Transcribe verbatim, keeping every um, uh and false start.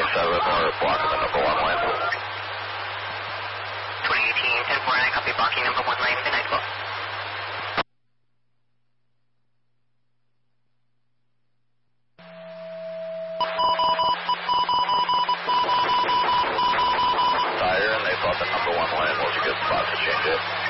seven are blocking the number one lane. twenty eighteen, ten four nine, copy blocking number one lane, midnight twelve. Tire, and they thought the number one lane was a good spot to change it.